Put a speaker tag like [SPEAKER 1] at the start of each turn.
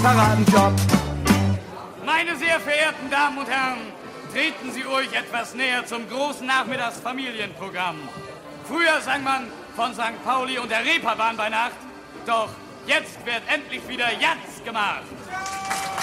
[SPEAKER 1] Paradenjob.
[SPEAKER 2] Meine sehr verehrten Damen und Herren, treten Sie ruhig etwas näher zum großen Nachmittagsfamilienprogramm. Früher sang man von St. Pauli und der Reeperbahn bei Nacht, doch jetzt wird endlich wieder Jazz gemacht.